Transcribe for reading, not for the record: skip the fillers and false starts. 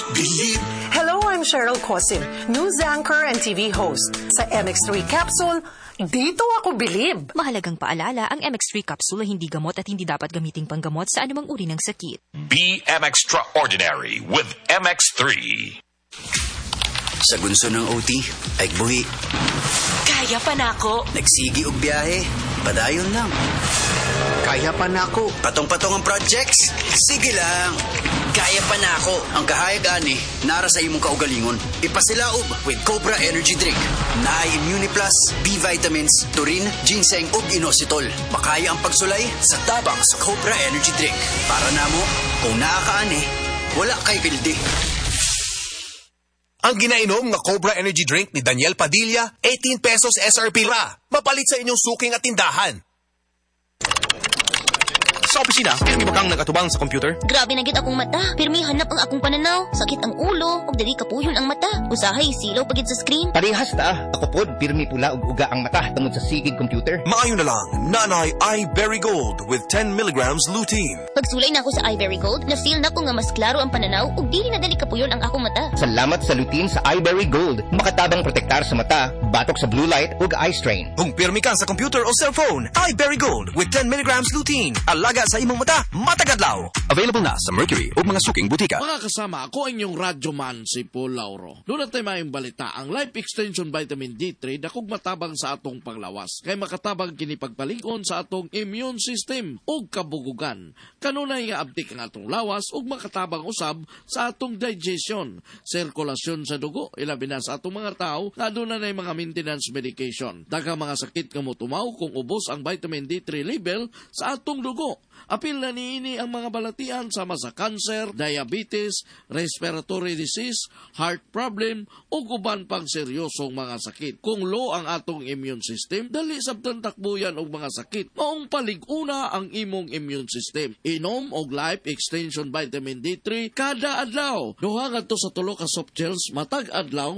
Bilib. Hello, I'm Cheryl Cosim, news anchor and TV host. Sa MX3 Capsule, dito ako bilib. Mahalagang paalala, ang MX3 capsule ay hindi gamot at hindi dapat gamiting panggamot sa anumang uri ng sakit. Be extraordinary with MX3. Sa gunso ng OT, ay buhi. Kaya pa na ako. Nagsigi og biyahe, padayon lang. Kaya pa na ako. Patong-patong ang projects, sige lang. Kaya pa na ako. Ang kahayag ani, nara sa imong kaugalingon. Ipasilaob with Cobra Energy Drink. Naay Immuniplus, B vitamins, taurine, ginseng ug inositol. Makaya ang pagsulay sa tabang sa Cobra Energy Drink. Para namo, kung naa ka ani, wala kay pildi. Ang ginainom nga Cobra Energy Drink ni Daniel Padilla, 18 pesos SRP ra. Mapalit sa inyong suking at tindahan. Sa opisina, pirmi ba kang nagatubang sa computer? Grabe na gid akong mata. Pirmi hanap ang akong pananaw. Sakit ang ulo, ug dili kapuyon ang mata. Usahay silaw pagid sa screen. Parehas ta. Ako pod, pirmi pula ug uga ang mata tungod sa sigid computer. Maayo na lang, Nanay iBerry Gold with 10 milligrams lutein. Pagsulay na ako sa iBerry Gold, na-feel na ko nga mas klaro ang pananaw ug dili na dali kapuyon ang akong mata. Salamat sa lutein sa iBerry Gold. Makatabang protektar sa mata, batok sa blue light ug eye strain. Kung pirmi ka sa computer o cellphone, iBerry Gold with 10 milligrams lutein. Alaga sa imong mata, matagadlaw. Available na sa Mercury o mga suking butika. Mga kasama, ako ang inyong radyoman, si Paul Lauro. Doon natin mayong balita, ang Life Extension Vitamin D3 dakog matabang sa atong panglawas. Kay makatabang kini pagpalingon sa atong immune system o kabugugan. Kanunay nga abdik ang atong lawas o makatabang usab sa atong digestion, sirkulasyon sa dugo, ilabi na sa atong mga tao na doon na mga maintenance medication. Daghang mga sakit kamo tumaw kung ubos ang vitamin D3 level sa atong dugo. Apil na niini ang mga balatian sama sa cancer, diabetes, respiratory disease, heart problem o uban pang seryosong mga sakit. Kung low ang atong immune system, dali sabtan takbuyan og mga sakit. Maong palig-una ang imong immune system. Inom og Life Extension Vitamin D3 kada adlaw. Duha ngadto sa 3 ka soft gels matag adlaw